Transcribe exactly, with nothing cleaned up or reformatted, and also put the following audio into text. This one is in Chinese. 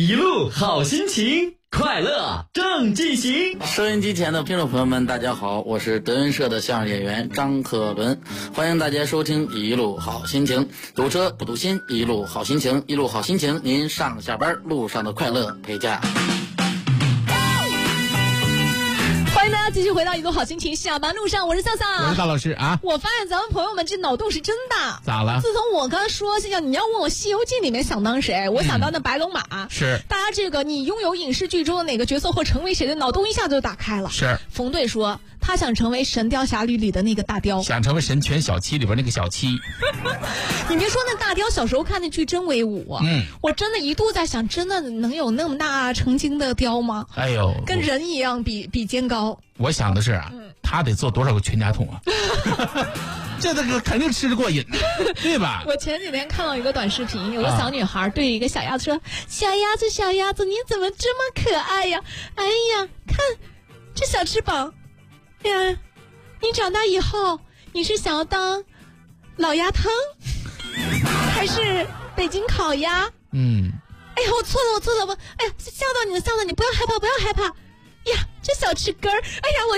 一路好心情，快乐正进行。 收音机前的听众朋友们，大家好，我是德云社的相声演员张克伦，欢迎大家收听一路好心情。堵车不堵心，一路好心情，一路好心情，您上下班路上的快乐陪驾。 欢迎大家继续回到一路好心情，下班路上，我是笑笑， 我是大老师啊。 我发现咱们朋友们这脑洞是真大。 咋了？ 自从我刚刚说笑笑，你要问我《西游记》里面想当谁，我想当那白龙马。嗯、 是。 大家这个你拥有影视剧中的哪个角色或成为谁的脑洞一下就打开了。 是。 冯队说他想成为《神雕侠侣》里的那个大雕， 想成为《神犬小七》里边那个小七。 你别说那大雕，小时候看那剧真威武啊！嗯，我真的一度在想，真的能有那么大成精的雕吗？ 哎呦， 跟人一样比比肩高。 我想的是啊，嗯、他得做多少个全家桶啊？这这个肯定吃得过瘾，对吧？ 我前几天看到一个短视频，有个小女孩对一个小鸭子说：“啊、小鸭子，小鸭子，你怎么这么可爱呀？哎呀，看这小翅膀，呀，你长大以后你是想要当老鸭汤，还是北京烤鸭？”嗯。哎呀，我错了，我错了，我哎呀，吓到你了，吓到你，不要害怕，不要害怕。呀，这小翅根儿，哎呀，我。